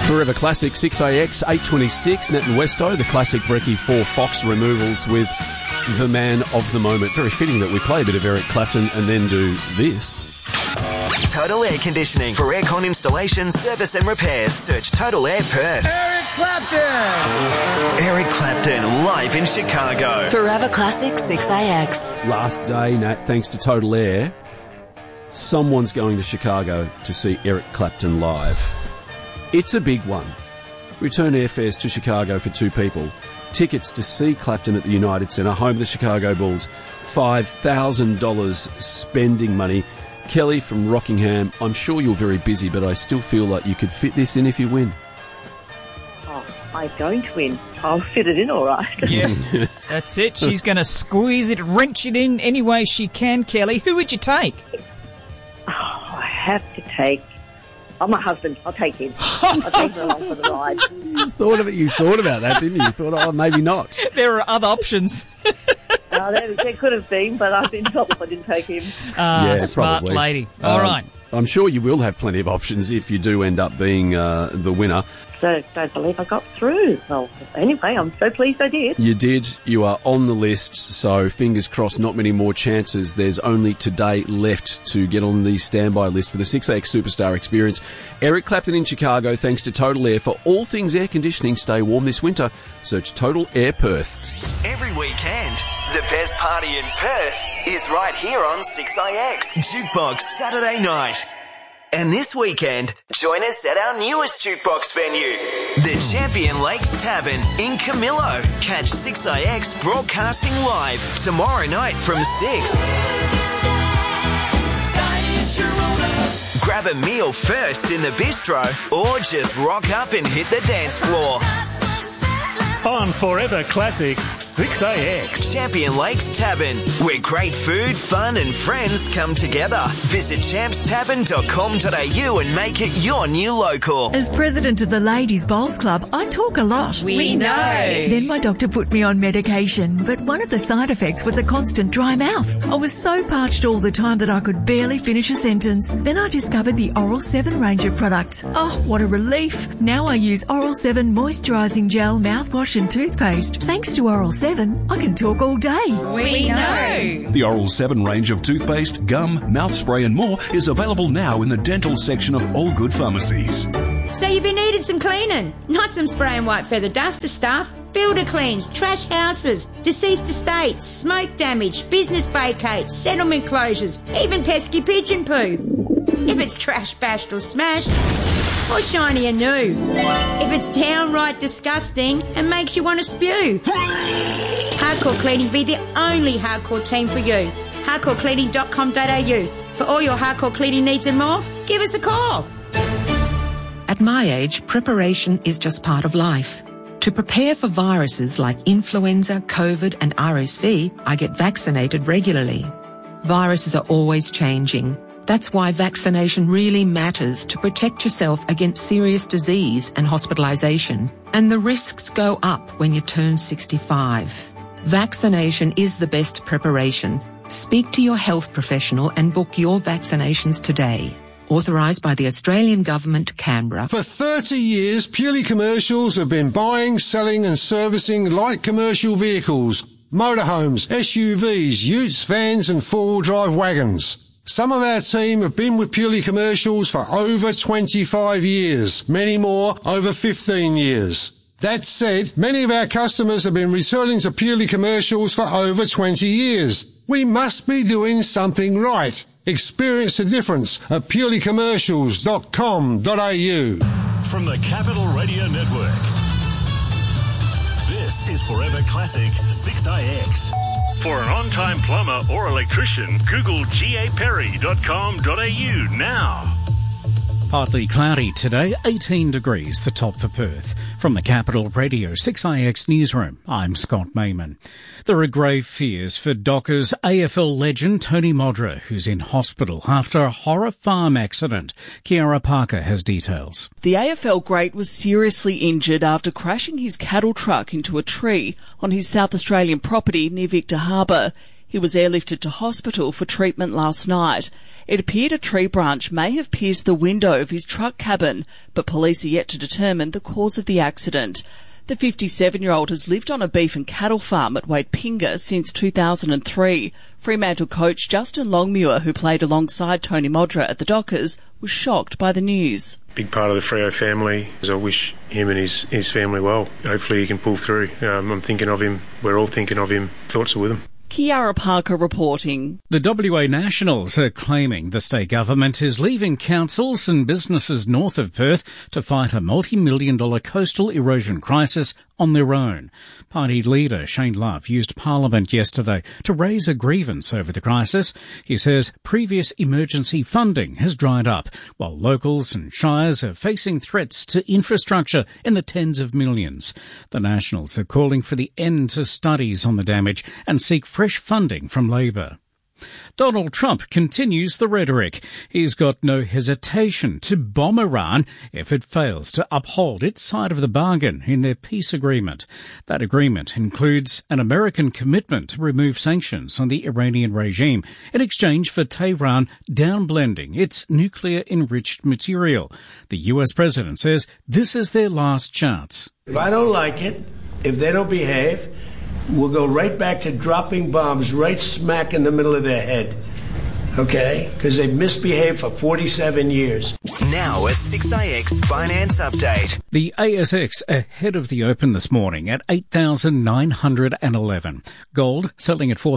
Forever Classic, 6AX, 826, Net and Westo, the classic Brekkie 4 Fox removals with the man of the moment. Very fitting that we play a bit of Eric Clapton and then do this. Total Air Conditioning. For aircon installation, service and repairs, search Total Air Perth. Eric Clapton! Eric Clapton, live in Chicago. Forever Classic, 6AX. Last day, Nat, thanks to Total Air, someone's going to Chicago to see Eric Clapton live. It's a big one. Return airfares to Chicago for two people. Tickets to see Clapton at the United Centre, home of the Chicago Bulls. $5,000 spending money. Kelly from Rockingham, I'm sure you're very busy, but I still feel like you could fit this in if you win. Oh, I'm going to win. I'll fit it in all right. Yeah, that's it. She's going to squeeze it, wrench it in any way she can, Kelly. Who would you take? Oh, I have to take... Oh, my husband. I'll take him. I'll take him along for the ride. You thought about that, didn't you? You thought, oh, maybe not. There are other options. There could have been, but I've been told if I didn't take him. Yeah, smart probably. lady. All right. I'm sure you will have plenty of options if you do end up being the winner. Don't believe I got through. Well, anyway, I'm so pleased I did. You did. You are on the list, so fingers crossed, not many more chances. There's only today left to get on the standby list for the 6AX Superstar Experience. Eric Clapton in Chicago, thanks to Total Air. For all things air conditioning, stay warm this winter. Search Total Air Perth. Every weekend, the best party in Perth is right here on 6AX. Jukebox Saturday night. And this weekend, join us at our newest jukebox venue, the Champion Lakes Tavern in Camillo. Catch 6AX broadcasting live tomorrow night from 6. Grab a meal first in the bistro or just rock up and hit the dance floor. On Forever Classic 6AX. Champion Lakes Tavern, where great food, fun and friends come together. Visit champstavern.com.au and make it your new local. As president of the Ladies Bowls Club, I talk a lot. We know. Then my doctor put me on medication, but one of the side effects was a constant dry mouth. I was so parched all the time that I could barely finish a sentence. Then I discovered the Oral 7 range of products. Oh, what a relief. Now I use Oral 7 moisturising gel, mouthwash and toothpaste. Thanks to Oral 7, I can talk all day. We know. The Oral 7 range of toothpaste, gum, mouth spray and more is available now in the dental section of all good pharmacies. So you've been needing some cleaning, not some spray and white feather duster stuff. Builder cleans, trash houses, deceased estates, smoke damage, business vacates, settlement closures, even pesky pigeon poo. If it's trash bashed or smashed, or shiny and new. If it's downright disgusting and makes you want to spew. Hardcore Cleaning be the only hardcore team for you. hardcorecleaning.com.au. For all your hardcore cleaning needs and more, give us a call. At my age, preparation is just part of life. To prepare for viruses like influenza, COVID and RSV, I get vaccinated regularly. Viruses are always changing. That's why vaccination really matters to protect yourself against serious disease and hospitalisation. And the risks go up when you turn 65. Vaccination is the best preparation. Speak to your health professional and book your vaccinations today. Authorised by the Australian Government, Canberra. For 30 years, Purely Commercials have been buying, selling and servicing light commercial vehicles, motorhomes, SUVs, utes, vans and four-wheel drive wagons. Some of our team have been with Purely Commercials for over 25 years, many more over 15 years. That said, many of our customers have been returning to Purely Commercials for over 20 years. We must be doing something right. Experience the difference at purelycommercials.com.au. From the Capital Radio Network, this is Forever Classic 6AX. For an on-time plumber or electrician, Google gaperry.com.au now. Partly cloudy today, 18 degrees, the top for Perth. From the Capital Radio 6AX Newsroom, I'm Scott Mayman. There are grave fears for Dockers AFL legend Tony Modra, who's in hospital after a horror farm accident. Kiara Parker has details. The AFL great was seriously injured after crashing his cattle truck into a tree on his South Australian property near Victor Harbour. He was airlifted to hospital for treatment last night. It appeared a tree branch may have pierced the window of his truck cabin, but police are yet to determine the cause of the accident. The 57-year-old has lived on a beef and cattle farm at Waitpinga since 2003. Fremantle coach Justin Longmuir, who played alongside Tony Modra at the Dockers, was shocked by the news. Big part of the Freo family. I wish him and his family well. Hopefully he can pull through. I'm thinking of him. We're all thinking of him. Thoughts are with him. Kiara Parker reporting. The WA Nationals are claiming the state government is leaving councils and businesses north of Perth to fight a multi-million-dollar coastal erosion crisis on their own. Party leader Shane Love used Parliament yesterday to raise a grievance over the crisis. He says previous emergency funding has dried up, while locals and shires are facing threats to infrastructure in the tens of millions. The Nationals are calling for the end to studies on the damage and seek fresh funding from Labor. Donald Trump continues the rhetoric. He's got no hesitation to bomb Iran if it fails to uphold its side of the bargain in their peace agreement. That agreement includes an American commitment to remove sanctions on the Iranian regime in exchange for Tehran downblending its nuclear-enriched material. The US president says this is their last chance. If I don't like it, if they don't behave, we'll go right back to dropping bombs right smack in the middle of their head. Okay? Because they've misbehaved for 47 years. Now a 6AX finance update. The ASX ahead of the open this morning at 8,911. Gold selling at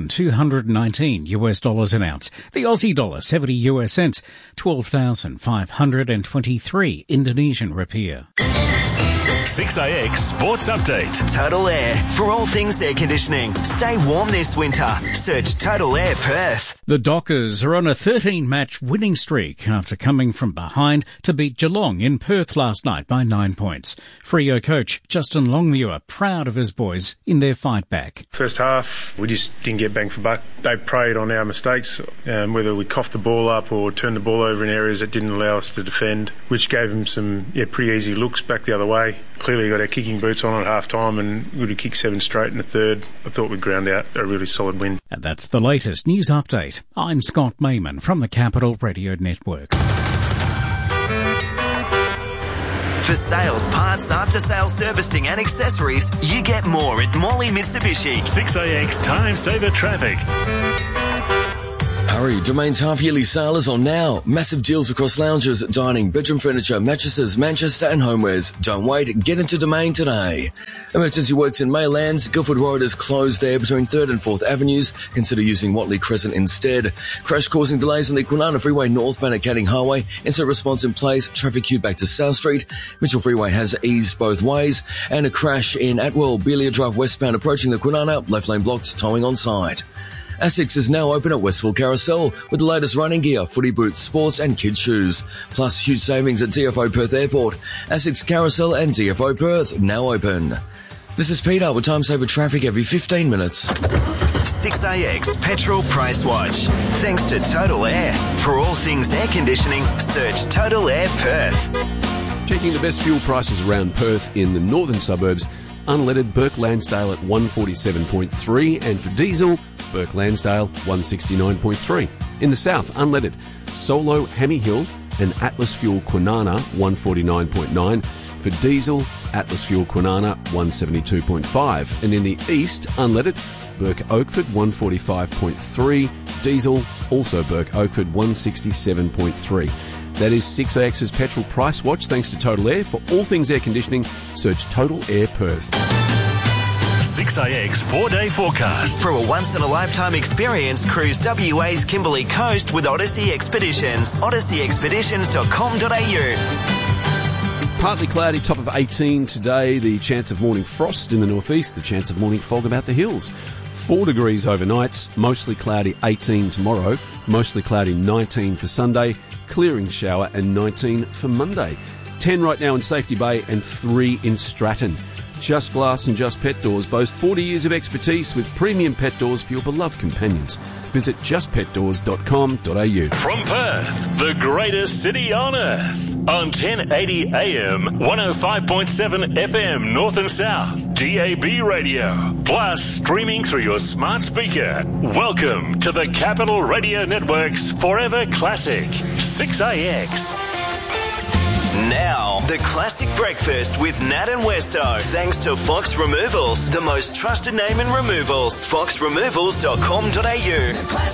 $4,219 an ounce. The Aussie dollar 70 US cents, 12,523 Indonesian rupiah. 6AX Sports Update. Total Air. For all things air conditioning. Stay warm this winter. Search Total Air Perth. The Dockers are on a 13-match winning streak after coming from behind to beat Geelong in Perth last night by 9 points. Freo coach Justin Longmuir proud of his boys in their fight back. First half, we just didn't get bang for buck. They preyed on our mistakes, whether we coughed the ball up or turned the ball over in areas that didn't allow us to defend, which gave them some pretty easy looks back the other way. Clearly got our kicking boots on at half-time and would have kicked 7 straight in the third. I thought we'd ground out a really solid win. And that's the latest news update. I'm Scott Mayman from the Capital Radio Network. For sales, parts, after-sales servicing and accessories, you get more at Morley Mitsubishi. 6AX Time Saver Traffic. Hurry, Domain's half-yearly sale is on now. Massive deals across lounges, dining, bedroom furniture, mattresses, Manchester and homewares. Don't wait, get into Domain today. Emergency works in Maylands. Guildford Road is closed there between 3rd and 4th Avenues. Consider using Watley Crescent instead. Crash causing delays on the Kwinana Freeway northbound at Canning Highway. Incident response in place. Traffic queued back to South Street. Mitchell Freeway has eased both ways. And a crash in Atwell, Belia Drive westbound approaching the Kwinana. Left lane blocked, towing on site. Asics is now open at Westfield Carousel with the latest running gear, footy boots, sports and kids shoes. Plus huge savings at DFO Perth Airport. Asics Carousel and DFO Perth now open. This is Peter with Time Saver Traffic every 15 minutes. 6AX Petrol Price Watch. Thanks to Total Air. For all things air conditioning, search Total Air Perth. Checking the best fuel prices around Perth in the northern suburbs. Unleaded Burke Lansdale at 147.3 and for diesel, Burke Lansdale 169.3. In the south, unleaded Solo Hammy Hill and Atlas Fuel Kwinana 149.9. For diesel, Atlas Fuel Kwinana 172.5. And in the east, unleaded Burke Oakford 145.3. Diesel, also Burke Oakford 167.3. That is 6AX's Petrol Price Watch, thanks to Total Air. For all things air conditioning, search Total Air Perth. 6AX 4-day forecast. For a once-in-a-lifetime experience, cruise WA's Kimberley Coast with Odyssey Expeditions. odysseyexpeditions.com.au. Partly cloudy, top of 18 today. The chance of morning frost in the northeast. The chance of morning fog about the hills. 4 degrees overnight. Mostly cloudy, 18 tomorrow. Mostly cloudy, 19 for Sunday. Clearing shower and 19 for Monday. 10 right now in Safety Bay and 3 in Stratton. Just Glass and Just Pet Doors boast 40 years of expertise with premium pet doors for your beloved companions. Visit justpetdoors.com.au. From Perth, the greatest city on earth. On 1080 AM, 105.7 FM North and South. DAB radio, plus streaming through your smart speaker. Welcome to the Capital Radio Network's Forever Classic, 6AX. Now, the Classic Breakfast with Nat and Westo. Thanks to Fox Removals, the most trusted name in removals. foxremovals.com.au.